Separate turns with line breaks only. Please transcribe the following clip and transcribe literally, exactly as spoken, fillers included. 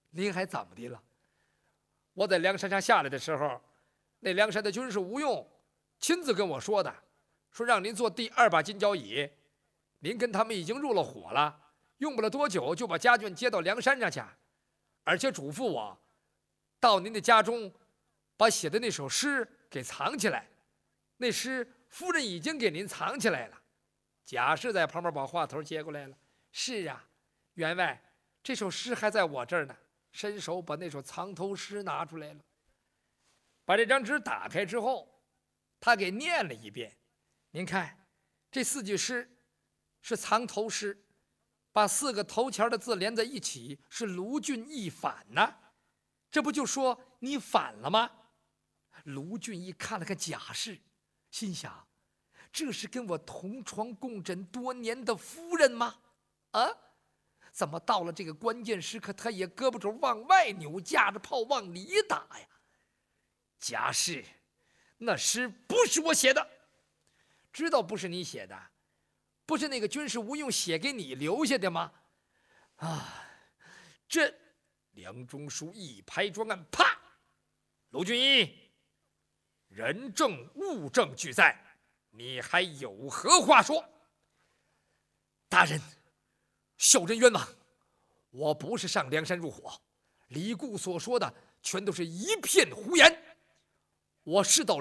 您还怎么的了？我在梁山上下来的时候，那梁山的军师吴用亲自跟我说的，说让您坐第二把金交椅。您跟他们已经入了伙了，用不了多久就把家眷接到梁山上去，而且嘱咐我到您的家中把写的那首诗给藏起来。那诗夫人已经给您藏起来了。贾氏在旁边把话头接过来了。是啊，员外，这首诗还在我这儿呢。伸手把那首藏头诗拿出来了，把这张纸打开之后，他给念了一遍。您看，这四句诗是藏头诗，把四个头前的字连在一起，是卢俊义反呐。这不就说你反了吗？卢俊义看了看贾氏，心想：这是跟我同床共枕多年的夫人吗？啊？怎么到了这个关键时刻，他也胳膊肘往外扭，架着炮往里打呀？贾氏，那诗不是我写的，知道不是你写的，不是那个军师吴用写给你留下的吗？啊，这梁中书一拍桌案，啪！卢俊义，人证物证俱在，你还有何话说？大人，小人冤枉，我不是上梁山入伙，李固所说的全都是一片胡言。我是到